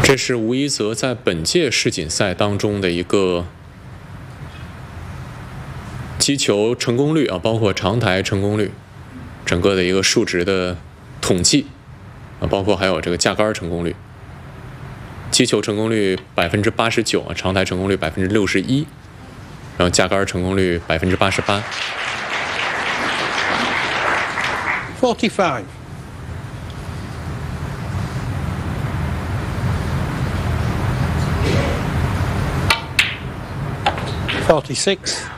这是吴一泽在本届世锦赛当中的一个击球成功率啊，包括长台成功率，整个的一个数值的统计啊，包括还有这个架杆成功率。击球成功率89%啊，长台成功率61%，然后架杆成功率88%。 45. 46.